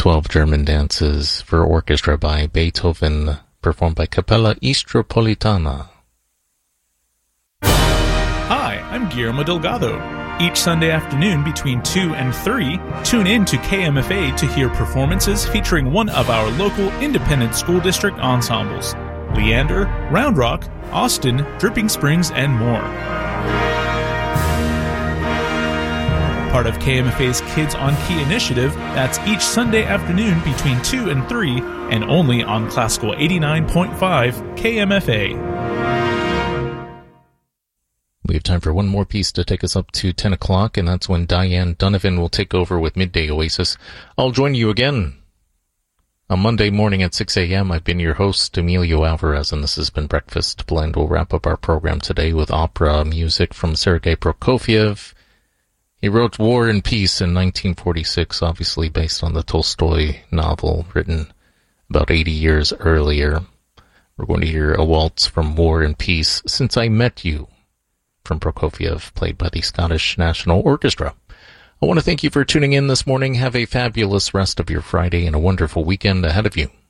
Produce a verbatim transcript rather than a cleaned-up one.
twelve German dances for orchestra by Beethoven, performed by Capella Istropolitana. Hi, I'm Guillermo Delgado. Each Sunday afternoon between two and three, tune in to K M F A to hear performances featuring one of our local independent school district ensembles: Leander, Round Rock, Austin, Dripping Springs, and more. Part of K M F A's Kids on Key initiative, that's each Sunday afternoon between two and three, and only on Classical eighty-nine point five K M F A. We have time for one more piece to take us up to ten o'clock, and that's when Diane Donovan will take over with Midday Oasis. I'll join you again on Monday morning at six a.m. I've been your host, Emilio Alvarez, and this has been Breakfast Blend. We'll wrap up our program today with opera music from Sergei Prokofiev. He wrote War and Peace in nineteen forty-six, obviously based on the Tolstoy novel written about eighty years earlier. We're going to hear a waltz from War and Peace, Since I Met You, from Prokofiev, played by the Scottish National Orchestra. I want to thank you for tuning in this morning. Have a fabulous rest of your Friday and a wonderful weekend ahead of you.